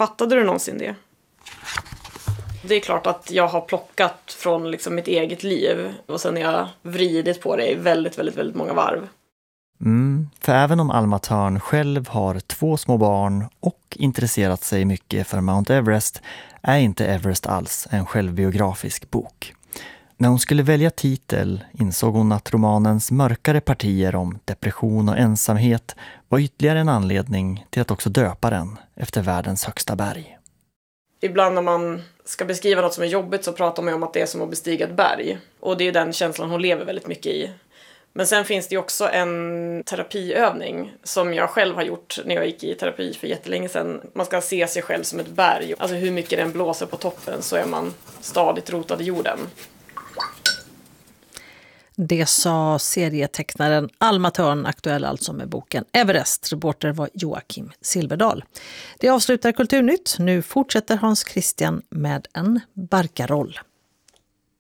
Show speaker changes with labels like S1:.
S1: Fattade du någonsin det? Det är klart att jag har plockat från liksom mitt eget liv och sen har jag vridit på det i väldigt, väldigt, väldigt många varv.
S2: För även om Alma Thörn själv har 2 små barn och intresserat sig mycket för Mount Everest är inte Everest alls en självbiografisk bok. När hon skulle välja titel insåg hon att romanens mörkare partier om depression och ensamhet var ytterligare en anledning till att också döpa den efter världens högsta berg.
S1: Ibland när man ska beskriva något som är jobbigt så pratar man om att det är som att bestiga ett berg. Och det är den känslan hon lever väldigt mycket i. Men sen finns det ju också en terapiövning som jag själv har gjort när jag gick i terapi för jättelänge sedan. Man ska se sig själv som ett berg. Alltså hur mycket den blåser på toppen så är man stadigt rotad i jorden.
S3: Det sa serietecknaren Alma Thörn, aktuell alltså med boken Everest. Reporter var Joakim Silverdal. Det avslutar Kulturnytt. Nu fortsätter Hans Christian med en barkaroll.